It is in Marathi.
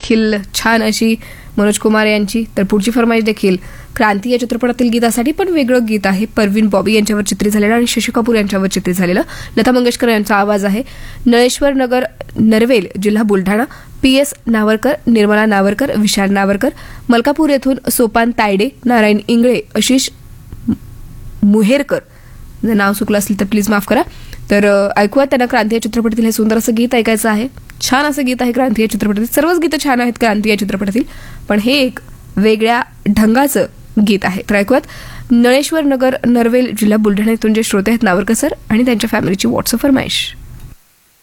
देखील छान अशी मनोज कुमार यांची. तर पुढची फरमाईश देखील क्रांती या चित्रपटातील गीतासाठी, पण वेगळं गीत आहे. परवीन बॉबी यांच्यावर चित्रित झालेलं आणि शशी कपूर यांच्यावर चित्रित झालेलं. लता मंगेशकर यांचा आवाज आहे. नळेश्वर नगर, नरवेल, जिल्हा बुलढाणा. PS नावरकर, निर्मला नावरकर, विशाल नावरकर. मलकापूर येथून सोपान तायडे, नारायण इंगळे, आशिष मुहेरकर. जर नाव चुकलं असेल तर प्लीज माफ करा. तर ऐकूया त्यांना क्रांती या चित्रपटातील हे सुंदर असं गीत ऐकायचं आहे. छान असं गीत आहे क्रांती या चित्रपटातील. सर्वच गीतं छान आहेत क्रांती या चित्रपटातील, पण हे एक वेगळ्या ढंगाचं गीत आहे. तर ऐकूयात नळेश्वर नगर, नरवेल, जिल्हा बुलढाणा येथून जे श्रोते आहेत नावरकर सर आणि त्यांच्या फॅमिलीची व्हॉट्सअप फरमाईश.